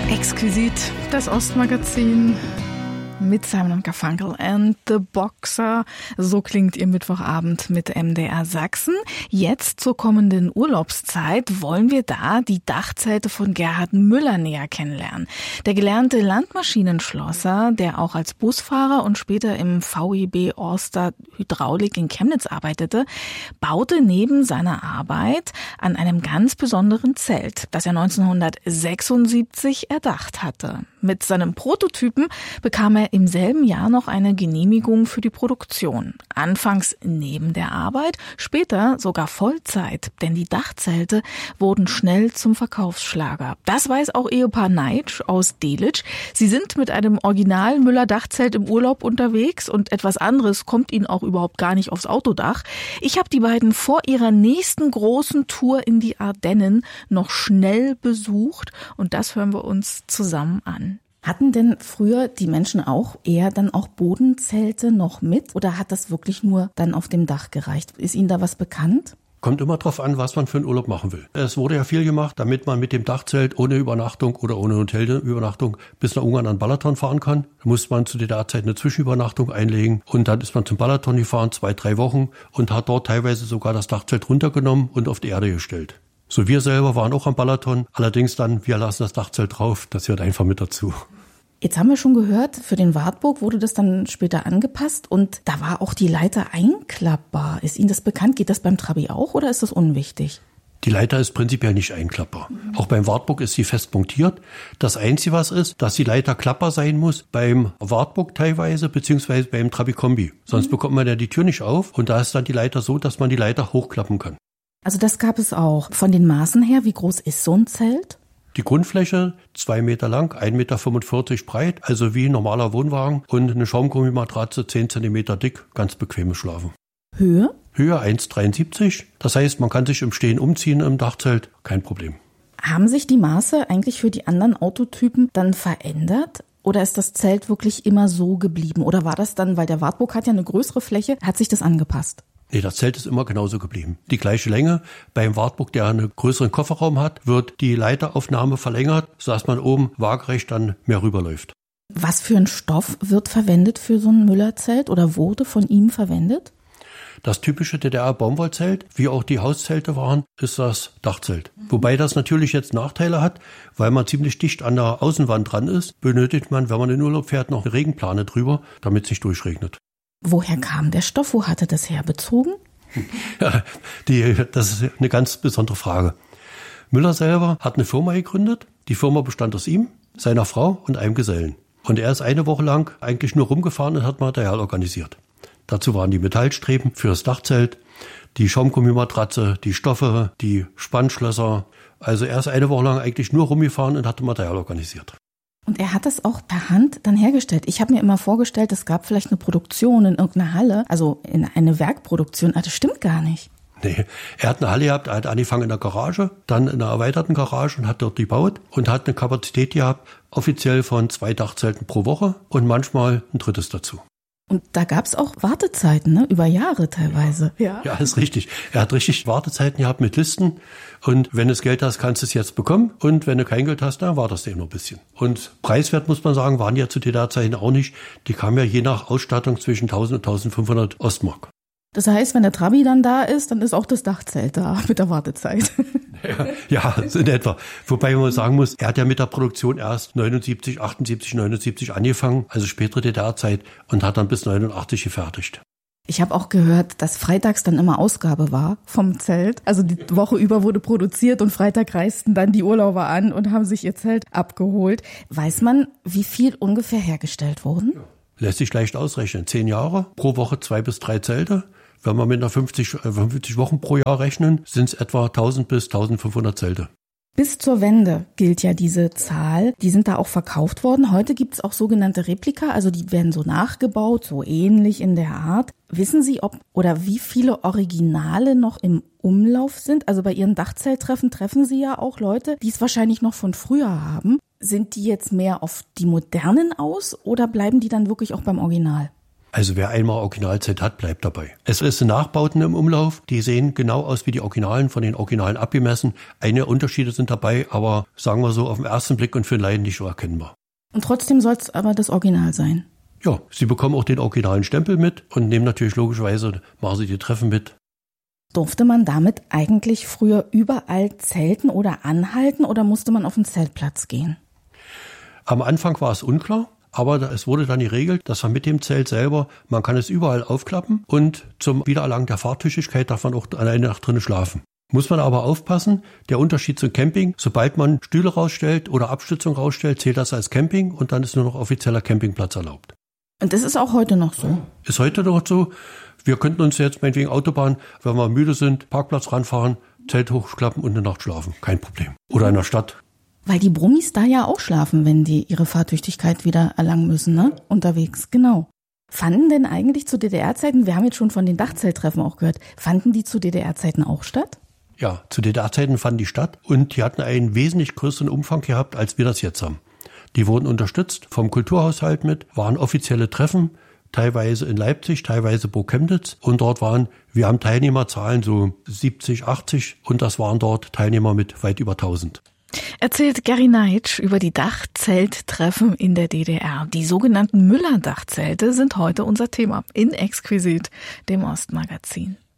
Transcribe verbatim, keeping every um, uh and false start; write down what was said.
Exquisit, das Ostmagazin mit Simon und Garfunkel and the Boxer. So klingt ihr Mittwochabend mit M D R Sachsen. Jetzt zur kommenden Urlaubszeit wollen wir da die Dachzelte von Gerhard Müller näher kennenlernen. Der gelernte Landmaschinenschlosser, der auch als Busfahrer und später im V E B Orster Hydraulik in Chemnitz arbeitete, baute neben seiner Arbeit an einem ganz besonderen Zelt, das er neunzehnhundertsechsundsiebzig erdacht hatte. Mit seinem Prototypen bekam er im selben Jahr noch eine Genehmigung für die Produktion. Anfangs neben der Arbeit, später sogar Vollzeit, denn die Dachzelte wurden schnell zum Verkaufsschlager. Das weiß auch Ehepaar Neitsch aus Delitzsch. Sie sind mit einem Original Müller-Dachzelt im Urlaub unterwegs und etwas anderes kommt ihnen auch überhaupt gar nicht aufs Autodach. Ich habe die beiden vor ihrer nächsten großen Tour in die Ardennen noch schnell besucht und das hören wir uns zusammen an. Hatten denn früher die Menschen auch eher dann auch Bodenzelte noch mit oder hat das wirklich nur dann auf dem Dach gereicht? Ist Ihnen da was bekannt? Kommt immer drauf an, was man für einen Urlaub machen will. Es wurde ja viel gemacht, damit man mit dem Dachzelt ohne Übernachtung oder ohne Hotelübernachtung bis nach Ungarn an Balaton fahren kann. Da musste man zu der Zeit eine Zwischenübernachtung einlegen und dann ist man zum Balaton gefahren, zwei, drei Wochen und hat dort teilweise sogar das Dachzelt runtergenommen und auf die Erde gestellt. So, wir selber waren auch am Balaton, allerdings dann, wir lassen das Dachzelt drauf, das gehört einfach mit dazu. Jetzt haben wir schon gehört, für den Wartburg wurde das dann später angepasst und da war auch die Leiter einklappbar. Ist Ihnen das bekannt? Geht das beim Trabi auch oder ist das unwichtig? Die Leiter ist prinzipiell nicht einklappbar. Mhm. Auch beim Wartburg ist sie fest montiert. Das Einzige, was ist, dass die Leiter klappbar sein muss, beim Wartburg teilweise, beziehungsweise beim Trabi-Kombi. Sonst mhm. bekommt man ja die Tür nicht auf und da ist dann die Leiter so, dass man die Leiter hochklappen kann. Also das gab es auch. Von den Maßen her, wie groß ist so ein Zelt? Die Grundfläche, zwei Meter lang, ein Meter fünfundvierzig breit, also wie ein normaler Wohnwagen und eine Schaumgummimatratze, zehn Zentimeter dick, ganz bequemes Schlafen. Höhe? Höhe eins Komma dreiundsiebzig, das heißt, man kann sich im Stehen umziehen im Dachzelt, kein Problem. Haben sich die Maße eigentlich für die anderen Autotypen dann verändert? Oder ist das Zelt wirklich immer so geblieben? Oder war das dann, weil der Wartburg hat ja eine größere Fläche, hat sich das angepasst? Nee, das Zelt ist immer genauso geblieben. Die gleiche Länge. Beim Wartburg, der einen größeren Kofferraum hat, wird die Leiteraufnahme verlängert, sodass man oben waagerecht dann mehr rüberläuft. Was für ein Stoff wird verwendet für so ein Müller-Zelt oder wurde von ihm verwendet? Das typische D D R-Baumwollzelt, wie auch die Hauszelte waren, ist das Dachzelt. Mhm. Wobei das natürlich jetzt Nachteile hat, weil man ziemlich dicht an der Außenwand dran ist, benötigt man, wenn man in Urlaub fährt, noch eine Regenplane drüber, damit es nicht durchregnet. Woher kam der Stoff? Wo hatte das herbezogen? Ja, die, das ist eine ganz besondere Frage. Müller selber hat eine Firma gegründet. Die Firma bestand aus ihm, seiner Frau und einem Gesellen. Und er ist eine Woche lang eigentlich nur rumgefahren und hat Material organisiert. Dazu waren die Metallstreben für das Dachzelt, die Schaumgummimatratze, die Stoffe, die Spannschlösser. Also er ist eine Woche lang eigentlich nur rumgefahren und hatte Material organisiert. Und er hat das auch per Hand dann hergestellt. Ich habe mir immer vorgestellt, es gab vielleicht eine Produktion in irgendeiner Halle, also in eine Werkproduktion. Ah, das stimmt gar nicht. Nee, er hat eine Halle gehabt, er hat angefangen in der Garage, dann in einer erweiterten Garage und hat dort gebaut und hat eine Kapazität gehabt, offiziell von zwei Dachzelten pro Woche und manchmal ein drittes dazu. Und da gab es auch Wartezeiten, ne? Über Jahre teilweise. Ja. ja, ist richtig. Er hat richtig Wartezeiten gehabt mit Listen. Und wenn du das Geld hast, kannst du es jetzt bekommen. Und wenn du kein Geld hast, dann wartest du eben noch ein bisschen. Und preiswert, muss man sagen, waren ja zu D D R-Zeiten auch nicht. Die kamen ja je nach Ausstattung zwischen tausend und eintausendfünfhundert Ostmark. Das heißt, wenn der Trabi dann da ist, dann ist auch das Dachzelt da mit der Wartezeit. Ja, ja, in etwa. Wobei man sagen muss, er hat ja mit der Produktion erst neunundsiebzig, achtundsiebzig, neunundsiebzig angefangen, also spätere D D R-Zeit, und hat dann bis neunundachtzig gefertigt. Ich habe auch gehört, dass freitags dann immer Ausgabe war vom Zelt. Also die Woche über wurde produziert und Freitag reisten dann die Urlauber an und haben sich ihr Zelt abgeholt. Weiß man, wie viel ungefähr hergestellt wurden? Ja. Lässt sich leicht ausrechnen. Zehn Jahre, pro Woche zwei bis drei Zelte. Wenn wir mit einer fünfzig, fünfzig Wochen pro Jahr rechnen, sind es etwa tausend bis eintausendfünfhundert Zelte. Bis zur Wende gilt ja diese Zahl. Die sind da auch verkauft worden. Heute gibt es auch sogenannte Replika, also die werden so nachgebaut, so ähnlich in der Art. Wissen Sie, ob oder wie viele Originale noch im Umlauf sind? Also bei Ihren Dachzelttreffen treffen Sie ja auch Leute, die es wahrscheinlich noch von früher haben. Sind die jetzt mehr auf die modernen aus oder bleiben die dann wirklich auch beim Original? Also wer einmal Originalzelt hat, bleibt dabei. Es ist Nachbauten im Umlauf, die sehen genau aus wie die Originalen, von den Originalen abgemessen. Einige Unterschiede sind dabei, aber sagen wir so auf den ersten Blick und für den Laien nicht so erkennbar. Und trotzdem soll es aber das Original sein? Ja, Sie bekommen auch den originalen Stempel mit und nehmen natürlich logischerweise, machen Sie die Treffen mit. Durfte man damit eigentlich früher überall zelten oder anhalten oder musste man auf den Zeltplatz gehen? Am Anfang war es unklar. Aber es wurde dann geregelt, dass man mit dem Zelt selber, man kann es überall aufklappen und zum Wiedererlangen der Fahrtüchtigkeit darf man auch eine Nacht drinnen schlafen. Muss man aber aufpassen, der Unterschied zum Camping, sobald man Stühle rausstellt oder Abstützung rausstellt, zählt das als Camping und dann ist nur noch offizieller Campingplatz erlaubt. Und das ist auch heute noch so? Ist heute noch so. Wir könnten uns jetzt meinetwegen Autobahn, wenn wir müde sind, Parkplatz ranfahren, Zelt hochklappen und eine Nacht schlafen. Kein Problem. Oder in der Stadt. Weil die Brummis da ja auch schlafen, wenn die ihre Fahrtüchtigkeit wieder erlangen müssen, ne? Unterwegs, genau. Fanden denn eigentlich zu D D R-Zeiten, wir haben jetzt schon von den Dachzelttreffen auch gehört, fanden die zu D D R-Zeiten auch statt? Ja, zu D D R-Zeiten fanden die statt und die hatten einen wesentlich größeren Umfang gehabt, als wir das jetzt haben. Die wurden unterstützt vom Kulturhaushalt mit, waren offizielle Treffen, teilweise in Leipzig, teilweise Burg Chemnitz und dort waren, wir haben Teilnehmerzahlen so siebzig, achtzig und das waren dort Teilnehmer mit weit über tausend. Erzählt Gary Neitsch über die Dachzelttreffen in der D D R. Die sogenannten Müller-Dachzelte sind heute unser Thema in Exquisit, dem Ostmagazin.